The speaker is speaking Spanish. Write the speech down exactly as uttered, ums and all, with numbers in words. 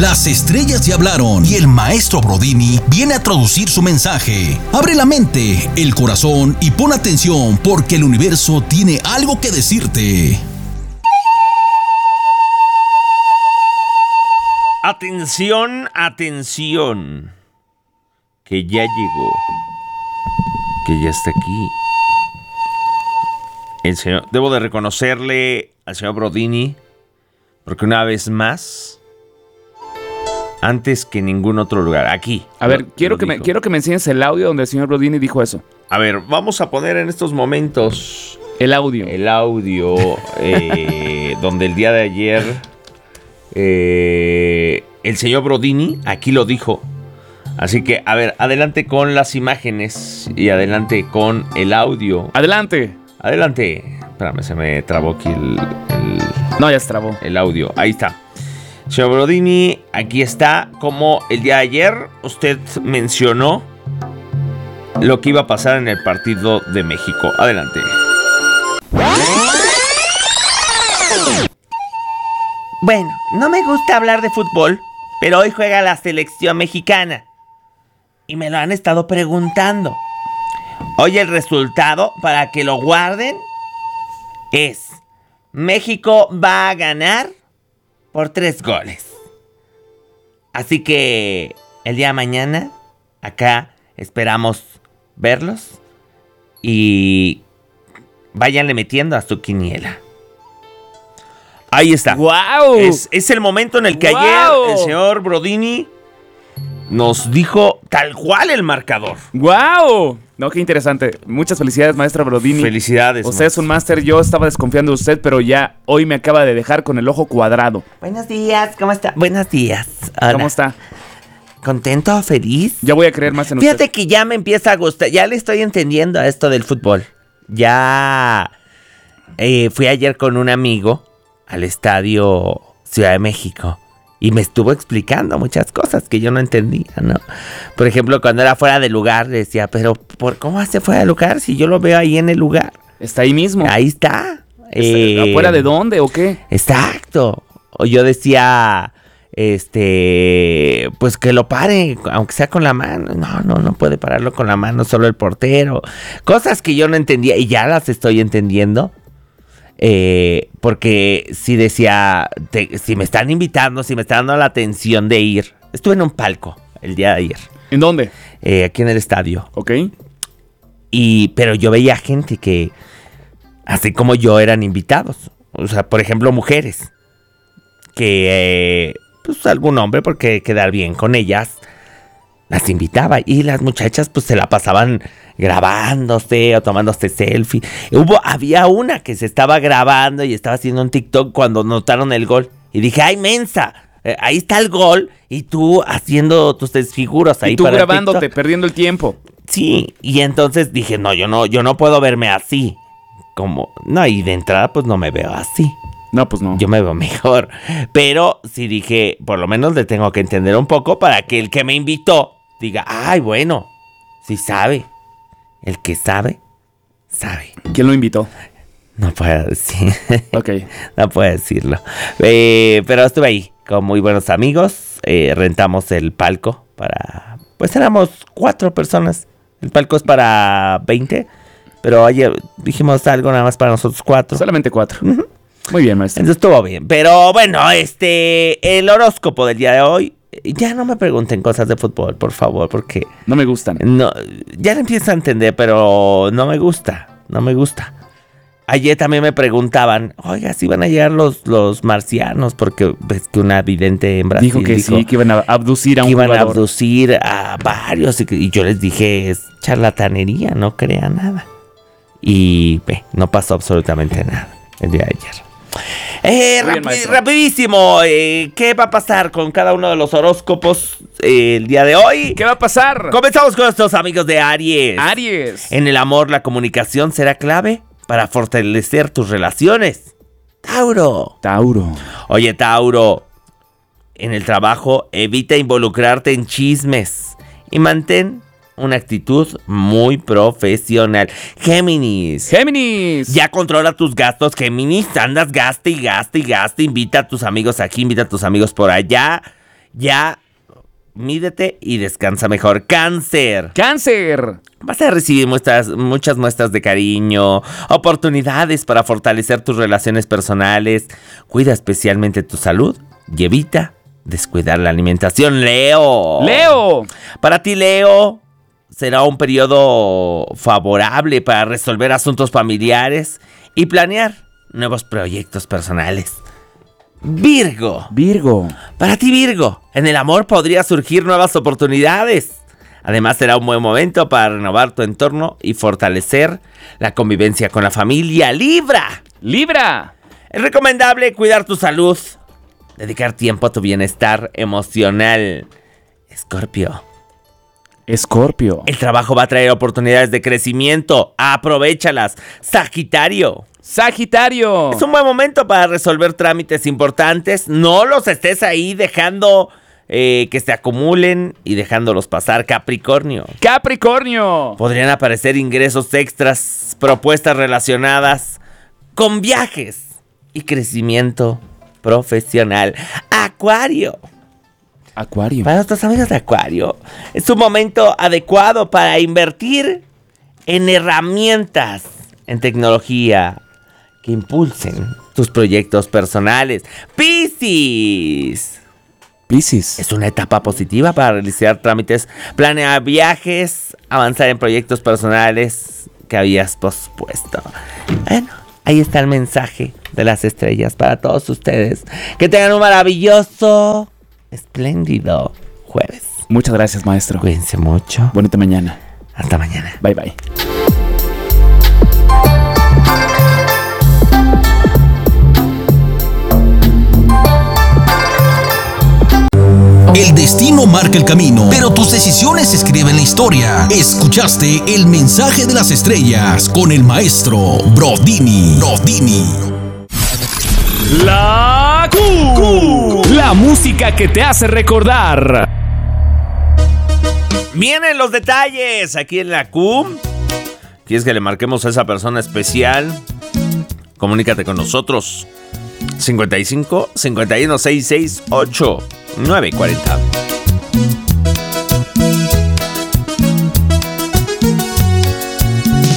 Las estrellas ya hablaron y el maestro Brodini viene a traducir su mensaje. Abre la mente, el corazón y pon atención porque el universo tiene algo que decirte. Atención, atención. Que ya llegó. Que ya está aquí. El señor, debo de reconocerle al señor Brodini, porque una vez más, antes que en ningún otro lugar, aquí. A ver, lo, quiero, lo que me, quiero que me enseñes el audio donde el señor Brodini dijo eso. A ver, vamos a poner en estos momentos el audio. El audio eh, donde el día de ayer eh, el señor Brodini aquí lo dijo. Así que, a ver, adelante con las imágenes y adelante con el audio. Adelante. Adelante. Espérame, se me trabó aquí el... el no, ya se trabó. El audio, ahí está. Señor Brodini, aquí está. Como el día de ayer usted mencionó lo que iba a pasar en el partido de México. Adelante. Bueno, no me gusta hablar de fútbol, pero hoy juega la selección mexicana. Y me lo han estado preguntando. Hoy el resultado, para que lo guarden, es: México va a ganar por tres goles. Así que el día de mañana, acá esperamos verlos. Y váyanle metiendo a su quiniela. Ahí está. ¡Wow! Es, es el momento en el que ¡Wow! ayer el señor Brodini nos dijo tal cual el marcador. ¡Wow! No, qué interesante. Muchas felicidades, maestra Brodini. Felicidades. Usted es un máster. Yo estaba desconfiando de usted, pero ya hoy me acaba de dejar con el ojo cuadrado. Buenos días, ¿cómo está? Buenos días. Hola. ¿Cómo está? ¿Contento? ¿Feliz? Ya voy a creer más en Fíjate usted. Fíjate que ya me empieza a gustar. Ya le estoy entendiendo a esto del fútbol. Ya eh, fui ayer con un amigo al estadio Ciudad de México y me estuvo explicando muchas cosas que yo no entendía, ¿no? Por ejemplo, cuando era fuera de lugar, decía, pero ¿por cómo hace fuera de lugar si yo lo veo ahí en el lugar? Está ahí mismo. Ahí está. Eh, ¿Afuera de dónde o qué? Exacto. O yo decía, este, pues que lo pare, aunque sea con la mano. No, no, no puede pararlo con la mano, solo el portero. Cosas que yo no entendía y ya las estoy entendiendo. Eh, porque si decía, te, si me están invitando, si me están dando la atención de ir. Estuve en un palco el día de ayer. ¿En dónde? Eh, aquí en el estadio. Ok. Y, pero yo veía gente que, así como yo, eran invitados. O sea, por ejemplo, mujeres. Que, eh, pues algún hombre, porque quedar bien con ellas, las invitaba. Y las muchachas, pues se la pasaban grabándose o tomándose selfie. Hubo, había una que se estaba grabando y estaba haciendo un TikTok cuando notaron el gol. Y dije, ¡ay, mensa! Eh, ahí está el gol y tú haciendo tus desfiguros ahí. Y tú para grabándote, TikTok. perdiendo el tiempo. Sí, y entonces dije, no, yo no, yo no puedo verme así. Como, no, y de entrada pues no me veo así. No, pues no. Yo me veo mejor. Pero sí dije, por lo menos le tengo que entender un poco para que el que me invitó diga, ay, bueno, sí sabe. El que sabe, sabe. ¿Quién lo invitó? No puedo decir. Ok. No puedo decirlo. Eh, pero estuve ahí con muy buenos amigos. Eh, rentamos el palco para... Pues éramos cuatro personas. El palco es para veinte. Pero ayer dijimos algo nada más para nosotros cuatro. Solamente cuatro. Uh-huh. Muy bien, maestro. Entonces estuvo bien. Pero bueno, este... El horóscopo del día de hoy... Ya no me pregunten cosas de fútbol, por favor, porque... No me gustan. No, ya le empiezo a entender, pero no me gusta, no me gusta. Ayer también me preguntaban, oiga, si van a llegar los, los marcianos, porque ves que una vidente en Brasil dijo que dijo sí, que iban a abducir a un que iban jugador. a abducir a varios, y, y yo les dije, es charlatanería, no crea nada. Y ve, no pasó absolutamente nada el día de ayer. Eh, bien, rapi- rapidísimo, eh, ¿qué va a pasar con cada uno de los horóscopos eh, el día de hoy? ¿Qué va a pasar? Comenzamos con nuestros amigos de Aries. Aries. En el amor, la comunicación será clave para fortalecer tus relaciones. Tauro. Tauro. Oye, Tauro, en el trabajo, evita involucrarte en chismes y mantén una actitud muy profesional. Géminis. Géminis. Ya controla tus gastos, Géminis. Andas gaste y gaste y gaste. Invita a tus amigos aquí, invita a tus amigos por allá. Ya mídete y descansa mejor. Cáncer. ¡Cáncer! Vas a recibir muestras, muchas muestras de cariño, oportunidades para fortalecer tus relaciones personales. Cuida especialmente tu salud y evita descuidar la alimentación. Leo. ¡Leo! Para ti, Leo, será un periodo favorable para resolver asuntos familiares y planear nuevos proyectos personales. Virgo. Virgo. Para ti, Virgo, en el amor podría surgir nuevas oportunidades. Además, será un buen momento para renovar tu entorno y fortalecer la convivencia con la familia. Libra. Libra. Es recomendable cuidar tu salud, dedicar tiempo a tu bienestar emocional. Escorpio. Escorpio. El trabajo va a traer oportunidades de crecimiento. Aprovéchalas. Sagitario. Sagitario. Es un buen momento para resolver trámites importantes. No los estés ahí dejando eh, que se acumulen y dejándolos pasar. Capricornio. Capricornio. Podrían aparecer ingresos extras, propuestas relacionadas con viajes y crecimiento profesional. Acuario. Acuario. Para nuestros amigos de Acuario, es un momento adecuado para invertir en herramientas, en tecnología que impulsen tus proyectos personales. Piscis. Piscis. Es una etapa positiva para realizar trámites, planear viajes, avanzar en proyectos personales que habías pospuesto. Bueno, ahí está el mensaje de las estrellas para todos ustedes. Que tengan un maravilloso, espléndido jueves. Muchas gracias, maestro. Cuídense mucho. Bonita mañana. Hasta mañana. Bye, bye. El destino marca el camino, pero tus decisiones escriben la historia. Escuchaste el mensaje de las estrellas con el maestro Brodini. Brodini. La Q. La música que te hace recordar. Vienen los detalles aquí en la Q. ¿Quieres que le marquemos a esa persona especial? Comunícate con nosotros. cincuenta y cinco, cincuenta y uno, sesenta y seis, ocho, nueve cuarenta.